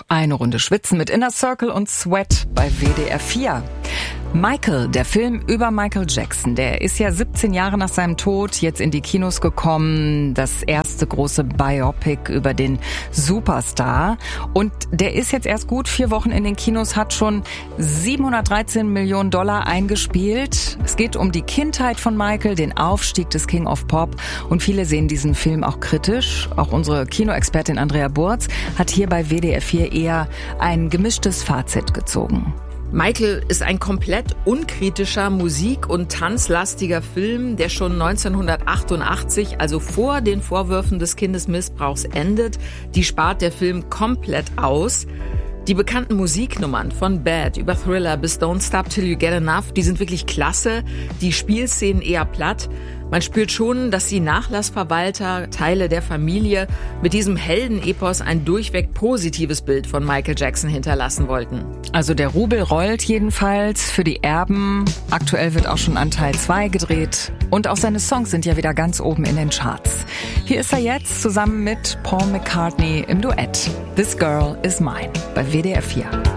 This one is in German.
Eine Runde schwitzen mit Inner Circle und Sweat bei WDR 4. Michael, der Film über Michael Jackson, der ist ja 17 Jahre nach seinem Tod jetzt in die Kinos gekommen. Das erste große Biopic über den Superstar. Und der ist jetzt erst gut 4 Wochen in den Kinos, hat schon $713 Millionen eingespielt. Es geht um die Kindheit von Michael, den Aufstieg des King of Pop. Und viele sehen diesen Film auch kritisch. Auch unsere Kinoexpertin Andrea Burz hat hier bei WDR 4 eher ein gemischtes Fazit gezogen. Michael ist ein komplett unkritischer, musik- und tanzlastiger Film, der schon 1988, also vor den Vorwürfen des Kindesmissbrauchs, endet. Die spart der Film komplett aus. Die bekannten Musiknummern von Bad über Thriller bis Don't Stop Till You Get Enough, die sind wirklich klasse. Die Spielszenen eher platt. Man spürt schon, dass die Nachlassverwalter, Teile der Familie, mit diesem Heldenepos ein durchweg positives Bild von Michael Jackson hinterlassen wollten. Also der Rubel rollt jedenfalls für die Erben. Aktuell wird auch schon an Teil 2 gedreht. Und auch seine Songs sind ja wieder ganz oben in den Charts. Hier ist er jetzt zusammen mit Paul McCartney im Duett. This Girl Is Mine bei WDR 4.